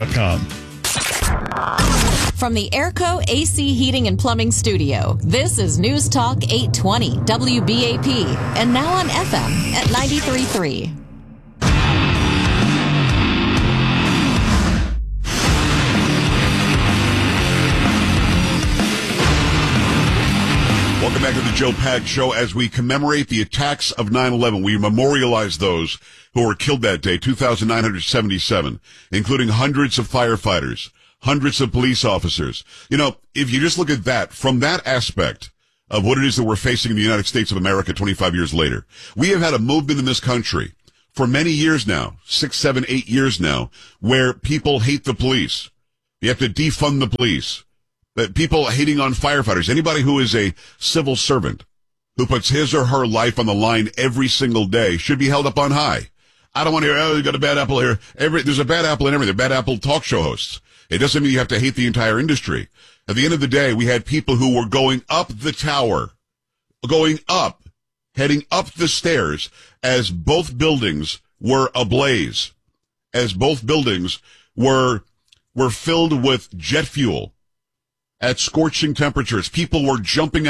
com. From the Airco AC Heating and Plumbing Studio, this is News Talk 820 WBAP, and now on FM at 93.3. Welcome back to the Joe Pags Show. As we commemorate the attacks of 9/11, we memorialize those who were killed that day, 2,977, including hundreds of firefighters, hundreds of police officers. You know, if you just look at that, from that aspect of what it is that we're facing in the United States of America 25 years later, we have had a movement in this country for many years now, 6, 7, 8 years now, where people hate the police. You have to defund the police. That people hating on firefighters, anybody who is a civil servant, who puts his or her life on the line every single day, should be held up on high. I don't want to hear, oh, you got a bad apple here. There's a bad apple in everything. Bad apple talk show hosts. It doesn't mean you have to hate the entire industry. At the end of the day, we had people who were going up the tower, heading up the stairs as both buildings were ablaze, as both buildings were filled with jet fuel at scorching temperatures. People were jumping